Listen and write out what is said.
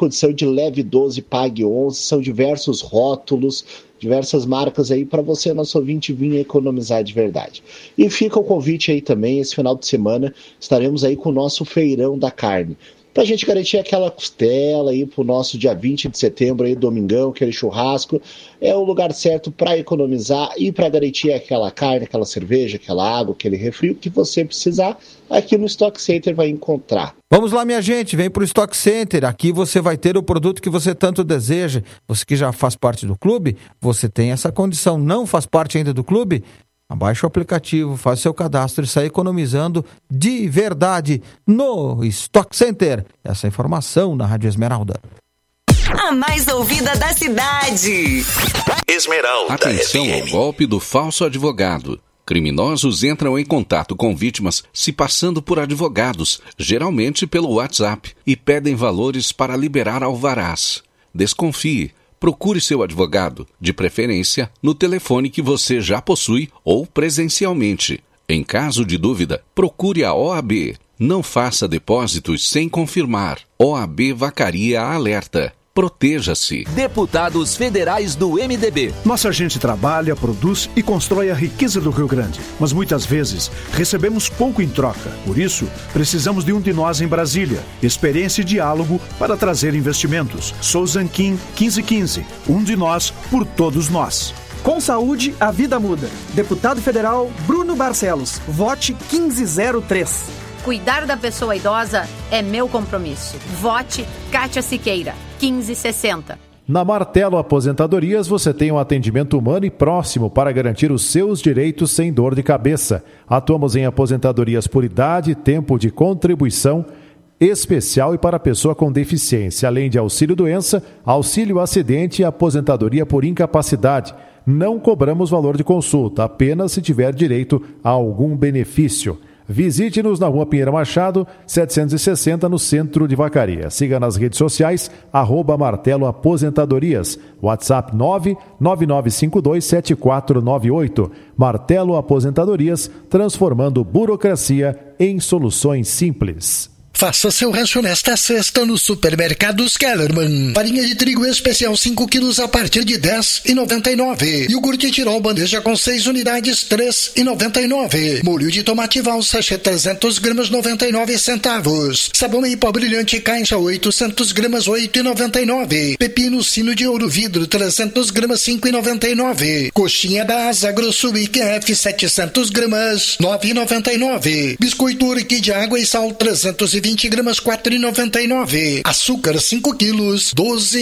condição de leve 12, pague 11, são diversos rótulos, diversas marcas aí para você, nosso ouvinte, vir economizar de verdade. E fica o convite aí também, esse final de semana estaremos aí com o nosso feirão da carne. Para a gente garantir aquela costela aí para o nosso dia 20 de setembro, aí, domingão, aquele churrasco, é o lugar certo para economizar e para garantir aquela carne, aquela cerveja, aquela água, aquele refri que você precisar, aqui no Stock Center vai encontrar. Vamos lá, minha gente, vem para o Stock Center, aqui você vai ter o produto que você tanto deseja. Você que já faz parte do clube, você tem essa condição, não faz parte ainda do clube? Abaixe o aplicativo, faz seu cadastro e sai economizando de verdade no Stock Center. Essa informação na Rádio Esmeralda. A mais ouvida da cidade. Esmeralda. Atenção ao golpe do falso advogado. Criminosos entram em contato com vítimas se passando por advogados, geralmente pelo WhatsApp, e pedem valores para liberar alvarás. Desconfie. Procure seu advogado, de preferência no telefone que você já possui ou presencialmente. Em caso de dúvida, procure a OAB. Não faça depósitos sem confirmar. OAB Vacaria alerta. Proteja-se. Deputados federais do MDB. Nossa gente trabalha, produz e constrói a riqueza do Rio Grande. Mas muitas vezes recebemos pouco em troca. Por isso, precisamos de um de nós em Brasília. Experiência e diálogo para trazer investimentos. Souza Kim 1515. Um de nós por todos nós. Com saúde, a vida muda. Deputado Federal Bruno Barcelos. Vote 1503. Cuidar da pessoa idosa é meu compromisso. Vote Kátia Siqueira, 1560. Na Martelo Aposentadorias você tem um atendimento humano e próximo para garantir os seus direitos sem dor de cabeça. Atuamos em aposentadorias por idade, tempo de contribuição especial e para pessoa com deficiência, além de auxílio-doença, auxílio-acidente e aposentadoria por incapacidade. Não cobramos valor de consulta, apenas se tiver direito a algum benefício. Visite-nos na Rua Pinheiro Machado, 760, no centro de Vacaria. Siga nas redes sociais, @Martelo Aposentadorias. WhatsApp 999527498. Martelo Aposentadorias, transformando burocracia em soluções simples. Faça seu rancho nesta sexta no Supermercados Kellerman. Farinha de trigo especial 5 quilos a partir de R$10,99. Iogurte Tirol bandeja com 6 unidades, R$3,99. Molho de tomate Val sachê 300 gramas, 99 centavos. Sabão em pó brilhante caixa 800 gramas, 8,99. Pepino sino de ouro vidro 300 gramas, 5,99. Coxinha da Asa Grosso IQF 700 gramas, 9,99. Biscoito Urque de água e sal 320 gramas, 4,99. Açúcar 5 quilos, 12,99.